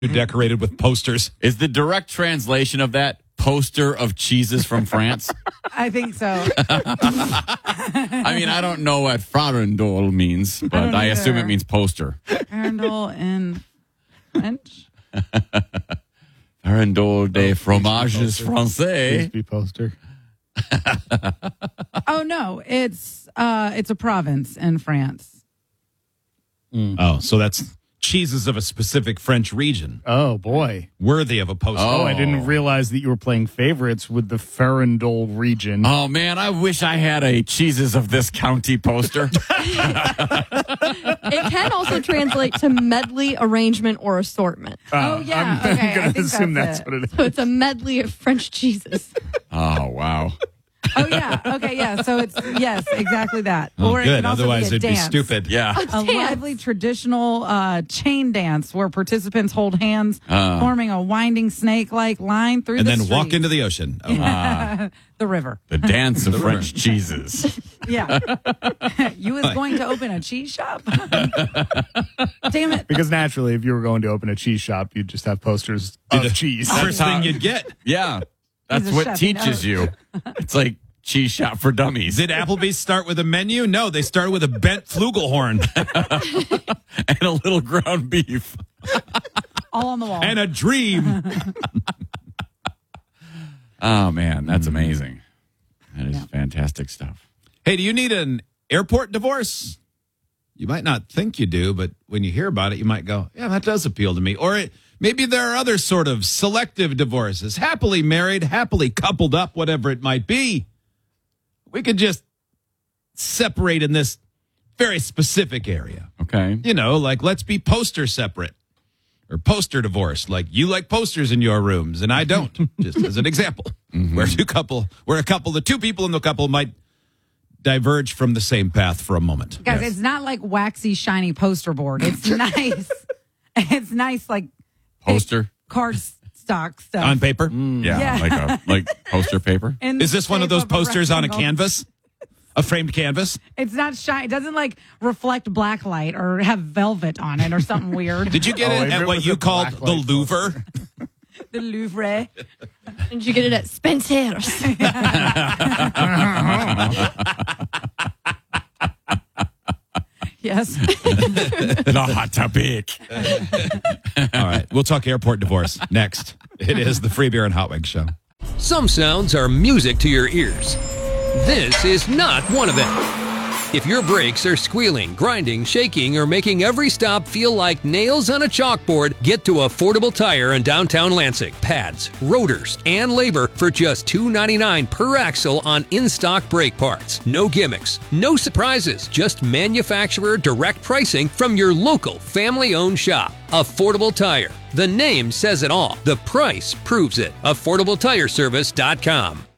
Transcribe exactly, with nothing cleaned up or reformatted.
decorated with posters. Is the direct translation of that poster of cheeses from France? I think so. I mean, I don't know what farandole means, but I, I assume it means poster. Farandole in French? Farandole des fromages français. Crispy poster. Oh, no. It's uh, it's a province in France. Mm. Oh, so that's cheeses of a specific French region. Oh, boy. Worthy of a poster. Oh, I didn't realize that you were playing favorites with the Farandole region. Oh, man, I wish I had a cheeses of this county poster. It can also translate to medley, arrangement, or assortment. Uh, oh, yeah. I'm okay, going to assume that's, that's what it is. So it's a medley of French cheeses. Oh, wow. Oh, yeah. Okay, yeah. So it's, yes, exactly that. Oh, or it good. can also Otherwise, be a it'd dance. be stupid. Yeah. A lively traditional uh, chain dance where participants hold hands, Uh. forming a winding snake-like line through And the then walk street. into the ocean. Oh, Ah, the river. the dance of French cheeses. Yeah. You was going to open a cheese shop? Damn it. Because naturally, if you were going to open a cheese shop, you'd just have posters of cheese. First thing you'd get. Yeah. That's He's a what chef, he teaches knows. you. It's like cheese shop for dummies. Did Applebee's start with a menu? No, they started with a bent flugelhorn And a little ground beef. All on the wall. and a dream. Oh, man, that's amazing. That is fantastic stuff. Hey, do you need an airport divorce? You might not think you do, but when you hear about it, you might go, yeah, that does appeal to me. Or it, maybe there are other sort of selective divorces, happily married, happily coupled up, whatever it might be. We could just separate in this very specific area. Okay. You know, like let's be poster separate or poster divorced. Like you like posters in your rooms and I don't, just as an example. Mm-hmm. Where two couple, where a couple, the two people in the couple might diverge from the same path for a moment. Guys, Yes. it's not like waxy, shiny poster board. It's nice. It's nice, like Poster? card stock stuff. On paper. Yeah, Yeah. like a like poster paper. In Is the this one of shape those a posters on a rectangle. canvas? A framed canvas? It's not shiny. It doesn't like reflect black light or have velvet on it or something weird. Did you get Oh, it if at it what was you a called black the light Louvre? The Louvre. Did you get it at Spencer's? Yes. The hot topic. All right. We'll talk airport divorce next. It is the Free Beer and Hot Wings Show. Some sounds are music to your ears. This is not one of them. If your brakes are squealing, grinding, shaking, or making every stop feel like nails on a chalkboard, get to Affordable Tire in downtown Lansing. Pads, rotors, and labor for just two dollars and ninety-nine cents per axle on in-stock brake parts. No gimmicks, no surprises, just manufacturer direct pricing from your local family-owned shop. Affordable Tire. The name says it all. The price proves it. affordable tire service dot com.